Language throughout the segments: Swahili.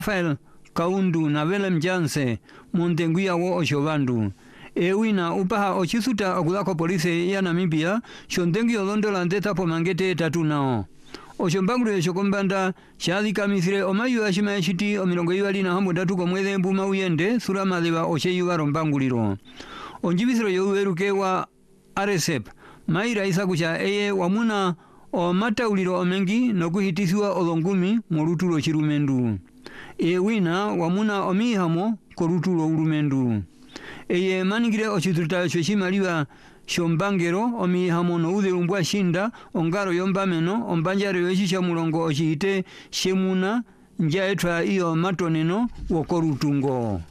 Rafael Kaundu na Willem Janse Montenguia wo Oshovandu. Ewina upaha ochisuta okulako polisi ya Namibia shontengi olondola ndeta po mangete tatu nao. Oshombangulu yeshokombanda shadhi kamisire omayu ashima yashiti omirongo yuwali na hamu datu kwa mweze mbuma uyende sura madhiwa oshe yuwa rombanguliro. Onjibisiro yuweruke wa RSF maira isa kucha eye wamuna o mata uliro omengi nokuhitisiwa olongumi morutulo chirumendu. Ewina wamuna omihamo korutulo urumendu. Eye manigire ochituta shoshimaliwa shombangero omihamo no ude umbwa shinda ongaro yombameno ombanjaro yoshisha mulongo ochihite shemuna njaetwa iyo matoneno wokorutungo.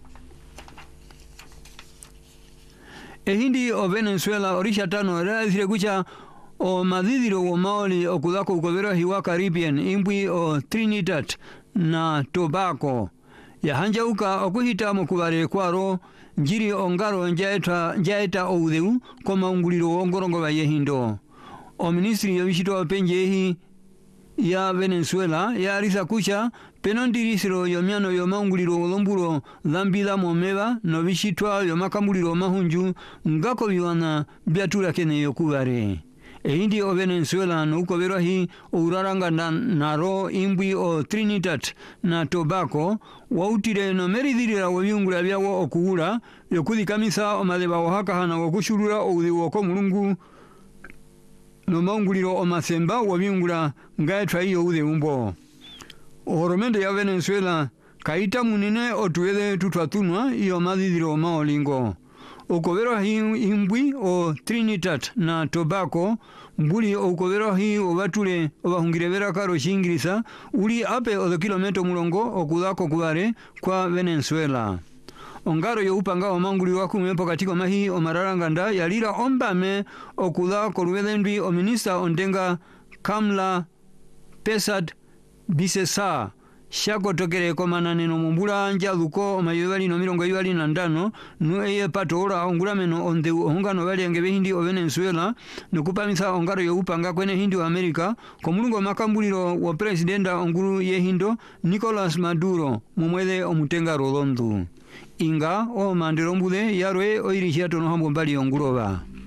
Ehindi o Venezuela orisha tano raizire kucha o madhidiro wo maoli okudako ukobero hiwa Caribbean imbwi o Trinidad na Tobago ya hanjauka okuhita mukubare kwaro njiri ongaro njaeta oudeu koma unguliro ongorongo ba yehindo. O ministri yobishito penjehi ya Venezuela ya arisa kucha penondirisiro yomiano yomaunguliro olomburo dhambila momeba no bishitwa yomakambuliro mahunju ngako biwana biatura kene yokubare. Ehindi o Venezuela no ukobero hi uraranga naro imbwi o Trinidad na Tobago wautire no meridhirira wabiungula byawo okuula yokudi kamisa omadeba ohaka hana wokushurura oudi woko mulungu no maunguliro omasemba wabiungula ngaetwa iyo ude umbo. Oromende ya Venezuela kaita munine otuwele tutwatunwa iyo madhidhiro maolingo. Ukobero hi imbwi o Trinidad na Tobago mbuli ukobero hi obatule obahungirebera karo shingirisa uli ape o kilometro mulongo okudako kubare kwa Venezuela. Ongaro yo upanga omanguli wakumepo katiko mahi omararanganda yalira ombame okudako luwelendwi o minista ondenga Kamla Pesad Bisesa shako tokere komana neno mumbula anja luko omayuwali no mirongo yuwali na ndano nu eye pato ora ongurameno onde ohungano wali angebe hindi o Venezuela nukupamisa ongaro yo upanga kwene hindi wa Amerika komulungo makambuliro wa presidenta onguru ye hindo Nicolas Maduro mumwele omutenga rolondu inga o mandirombude yarwe oirishia tono hambo mbali onguroba.